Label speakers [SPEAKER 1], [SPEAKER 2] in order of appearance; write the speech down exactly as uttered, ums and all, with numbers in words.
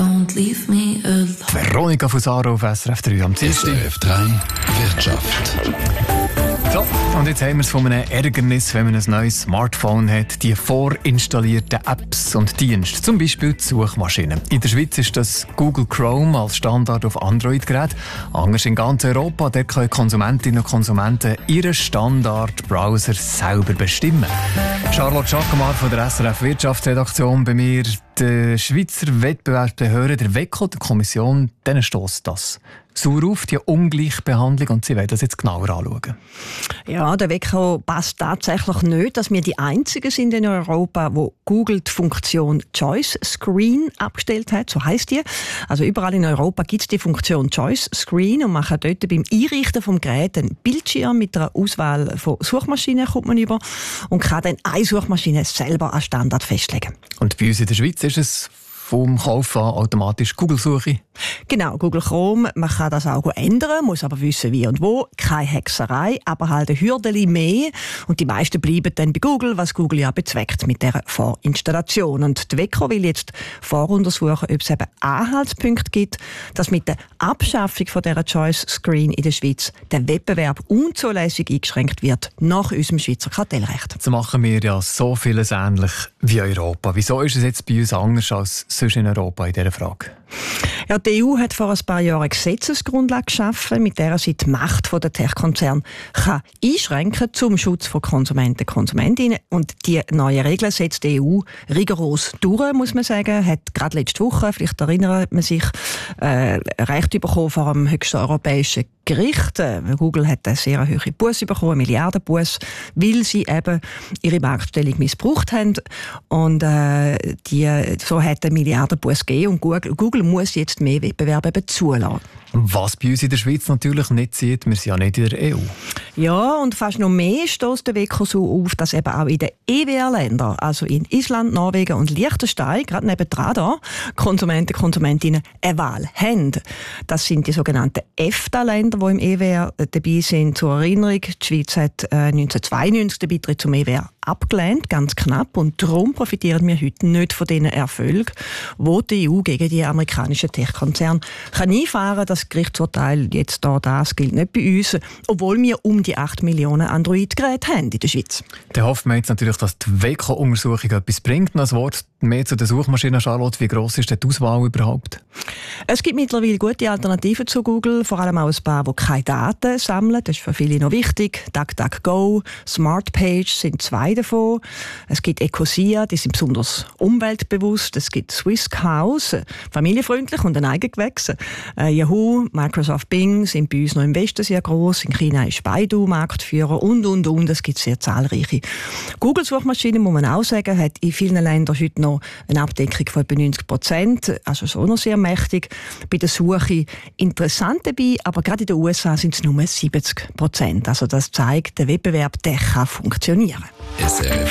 [SPEAKER 1] Don't leave me alone.
[SPEAKER 2] Veronika Fusaro auf S R F drei am Dienstag.
[SPEAKER 3] S R F drei Wirtschaft.
[SPEAKER 2] So, und jetzt haben wir es von einem Ärgernis, wenn man ein neues Smartphone hat, die vorinstallierten Apps und Dienste, zum Beispiel die Suchmaschinen. In der Schweiz ist das Google Chrome als Standard auf Android-Geräten. Anders in ganz Europa, da können Konsumentinnen und Konsumenten ihren Standard-Browser selber bestimmen. Charlotte Schackemar von der S R F Wirtschaftsredaktion bei mir. Der Schweizer Wettbewerbsbehörde, der WEKO, der Kommission, denen stösst das sauer auf, die Ungleichbehandlung, und sie wollen das jetzt genauer anschauen.
[SPEAKER 4] Ja, der WEKO passt tatsächlich nicht, dass wir die Einzigen sind in Europa, wo Google die Funktion Choice Screen abgestellt hat, so heisst die. Also überall in Europa gibt es die Funktion Choice Screen und man kann dort beim Einrichten vom Gerät einen Bildschirm mit einer Auswahl von Suchmaschinen kommt man über und kann dann eine Suchmaschine selber als Standard festlegen.
[SPEAKER 2] Und bei uns in der Schweiz ist es vom Kauf an automatisch Google-Suche?
[SPEAKER 4] Genau, Google Chrome, man kann das auch ändern, muss aber wissen wie und wo. Keine Hexerei, aber halt eine Hürde mehr. Und die meisten bleiben dann bei Google, was Google ja bezweckt mit dieser Vorinstallation. Und die WEKO will jetzt voruntersuchen, ob es eben Anhaltspunkte gibt, dass mit der Abschaffung von dieser Choice Screen in der Schweiz der Wettbewerb unzulässig eingeschränkt wird nach unserem Schweizer Kartellrecht.
[SPEAKER 2] So machen wir ja so vieles ähnlich wie Europa. Wieso ist es jetzt bei uns anders als sonst in Europa in dieser Frage?
[SPEAKER 4] Ja, die E U hat vor ein paar Jahren eine Gesetzesgrundlage geschaffen, mit der sie die Macht der Tech-Konzerne kann einschränken zum Schutz von Konsumenten und Konsumentinnen. Und die neue Regeln setzt die E U rigoros durch, muss man sagen. Hat gerade letzte Woche, vielleicht erinnert man sich, äh, Recht bekommen vor dem höchsten europäischen Gericht. Äh, Google hat eine sehr hohe Busse bekommen, eine Milliardenbusse, weil sie eben ihre Marktstellung missbraucht haben. Und äh, die, so hat eine Milliardenbusse gegeben. Und Google, Google muss jetzt mehr Wettbewerb eben zulassen.
[SPEAKER 2] Was bei uns in der Schweiz natürlich nicht sieht, wir sind ja nicht in der E U.
[SPEAKER 4] Ja, und fast noch mehr stösst der WEKO so auf, dass eben auch in den E W R-Ländern, also in Island, Norwegen und Liechtenstein, gerade nebendran da, Konsumenten und Konsumentinnen eine Wahl haben. Das sind die sogenannten EFTA-Länder, die im E W R dabei sind. Zur Erinnerung, die Schweiz hat äh, neunzehnhundertzweiundneunzig den Beitritt zum E W R abgelehnt, ganz knapp. Und darum profitieren wir heute nicht von diesen Erfolgen, die die E U gegen die amerikanischen Tech-Konzerne einfahren kann. Das Gerichtsurteil jetzt da, das gilt nicht bei uns, obwohl wir um die acht Millionen Android-Geräte haben in der Schweiz.
[SPEAKER 2] Dann hoffen wir jetzt natürlich, dass die WEKO-Untersuchung etwas bringt. Noch ein Wort mehr zu der Suchmaschine, Charlotte. Wie gross ist denn die Auswahl überhaupt?
[SPEAKER 4] Es gibt mittlerweile gute Alternativen zu Google, vor allem auch ein paar, die keine Daten sammeln. Das ist für viele noch wichtig. DuckDuckGo, SmartPage sind zwei davon. Es gibt Ecosia, die sind besonders umweltbewusst. Es gibt Swisscows, familienfreundlich und ein Eigengewächs. Äh, Yahoo, Microsoft Bing sind bei uns noch im Westen sehr gross. In China ist Baidu Marktführer und, und, und. Es gibt sehr zahlreiche. Google-Suchmaschine, muss man auch sagen, hat in vielen Ländern heute noch eine Abdeckung von etwa neunzig Prozent. Also so noch sehr mächtig. Bei der Suche interessant dabei, aber gerade in den U S A sind es nur siebzig Prozent. Also das zeigt, der Wettbewerb, der kann funktionieren.
[SPEAKER 3] S R F